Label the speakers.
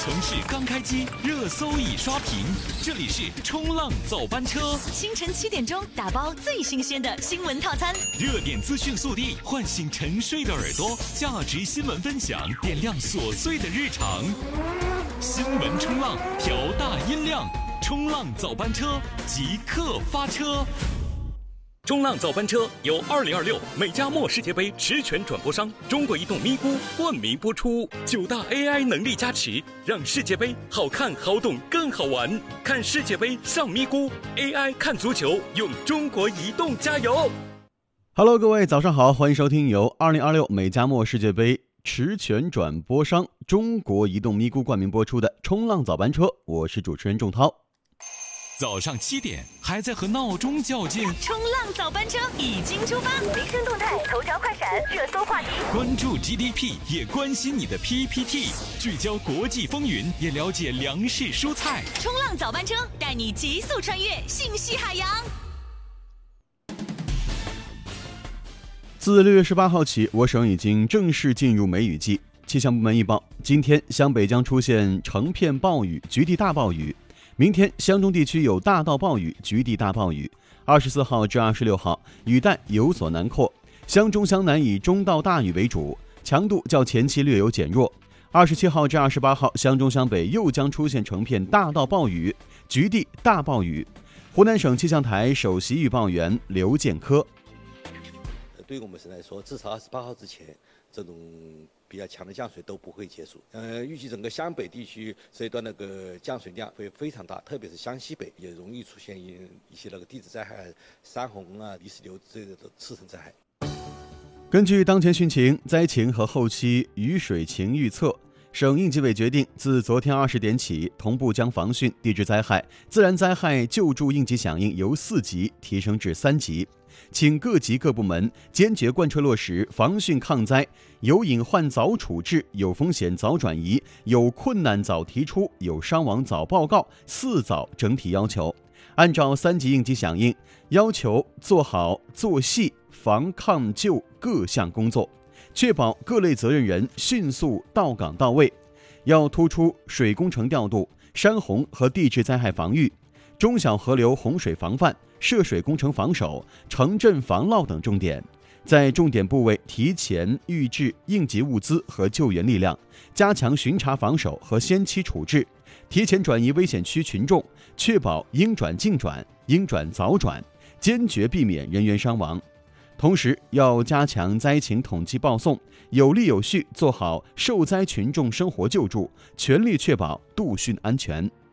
Speaker 1: 城市刚开机，热搜已刷屏。这里是冲浪早班车，
Speaker 2: 清晨7点钟打包最新鲜的新闻套餐，
Speaker 1: 热点资讯速递，唤醒沉睡的耳朵，价值新闻分享，点亮琐碎的日常。新闻冲浪，调大音量，冲浪早班车即刻发车。冲浪早班车由2026美加墨世界杯实权转播商中国移动咪咕冠名播出，9大 AI 能力加持，让世界杯好看好懂更好玩。看世界杯上咪咕 ，AI 看足球用中国移动加油。
Speaker 3: Hello， 各位早上好，欢迎收听由2026美加墨世界杯实权转播商中国移动咪咕冠名播出的冲浪早班车，我是主持人仲涛。
Speaker 1: 早上7点还在和闹钟较劲，
Speaker 2: 冲浪早班车已经出发，民生动态、头条快闪、热搜话题，
Speaker 1: 关注 GDP 也关心你的 PPT， 聚焦国际风云也了解粮食蔬菜。
Speaker 2: 冲浪早班车带你急速穿越信息海洋。
Speaker 3: 自6月18号起，我省已经正式进入梅雨季。气象部门预报，今天湘北将出现成片暴雨，局地大暴雨。明天湘中地区有大到暴雨，局地大暴雨。24号至26号雨带有所南扩，湘中湘南以中到大雨为主，强度较前期略有减弱。27号至28号湘中湘北又将出现成片大到暴雨，局地大暴雨。湖南省气象台首席预报员刘建科，
Speaker 4: 对于我们省来说，至少28号之前，这种比较强的降水都不会结束。预计整个湘北地区这一段降水量会非常大，特别是湘西北也容易出现一些地质灾害、山洪啊、泥石流这类的次生灾害。
Speaker 3: 根据当前汛情、灾情和后期雨水情预测，省应急委决定自昨天20点起，同步将防汛、地质灾害、自然灾害救助应急响应由4级提升至3级。请各级各部门坚决贯彻落实防汛抗灾、有隐患早处置、有风险早转移、有困难早提出、有伤亡早报告4早整体要求，按照3级应急响应要求做好做细防抗救各项工作，确保各类责任人迅速到岗到位。要突出水工程调度、山洪和地质灾害防御、中小河流洪水防范、涉水工程防守、城镇防涝等重点，在重点部位提前预置应急物资和救援力量，加强巡查防守和先期处置，提前转移危险区群众，确保应转尽转、应转早转，坚决避免人员伤亡。同时要加强灾情统计报送，有力有序做好受灾群众生活救助，全力确保度汛安全。